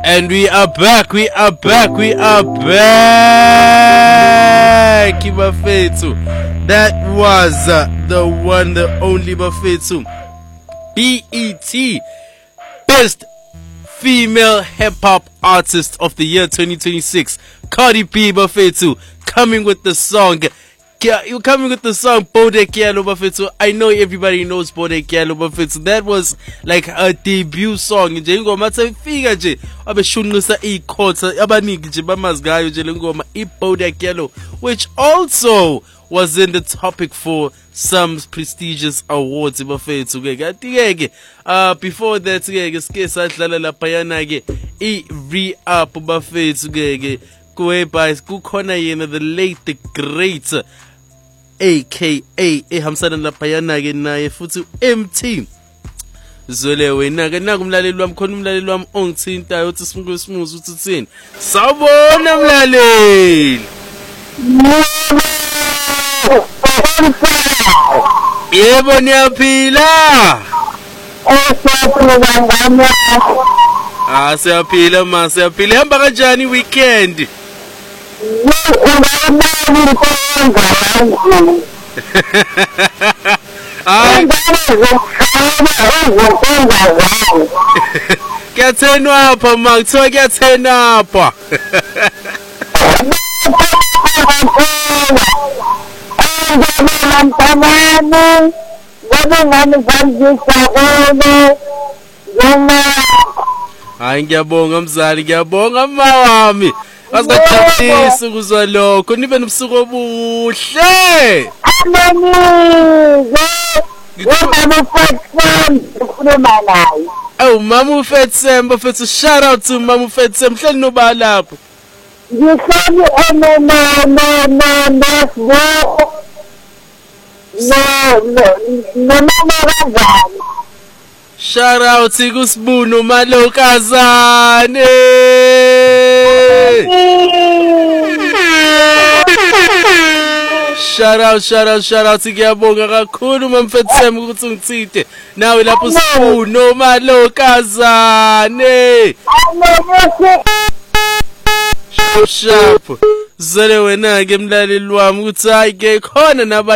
And we are back, Bafethu. That was the one, the only Bafethu. BET, Best Female Hip Hop Artist of the Year 2026. Cardi B, Bafethu, coming with the song. You're coming with the song Bodek Yellow, Bafethu. I know everybody knows Bodek Yellow, Bafethu. That was like a debut song. Nje ingoma tsayifika nje abeshunqisa ikhotha abaningi nje bamazgayo nje lengoma iBodek Yellow, which also was in the topic for some prestigious awards, Bafethu. Ke before that ke sike sadlala laphayana ke i-re-up, Bafethu. Ke whereby kukhona yena the late, the great aka ehamsana laphayana ke naye futhi MT Zwele wena ke naku umlaleli wami, khona umlaleli wami ongithintayo uthi simuke simuze uthi uthini. Sawubona mlaleli. Yebo niyaphila? Siyaphila ma, siyaphila. Hamba kanjani weekend? Kuyathenwa apha ma, kuthiwa kuyathenwa apha. Hayi ngiyabonga mzali, ngiyabonga mama wami. Asikathethisa ukuzwa lokho, nibe nobusuku obuhle. Oh, Mama Ufet Sam, Bafethu, shout out to Mama Ufet Sam. Hleli noba lapho. Shout out to Kusibunu Malokazane. Shout out to ngiyabonga kakhulu mamfetsem ukuthi ngitsite nawe lapho Sibunu Malokazane. Sharp Zele wena ke mlaleli wami ukuthi hayi ke khona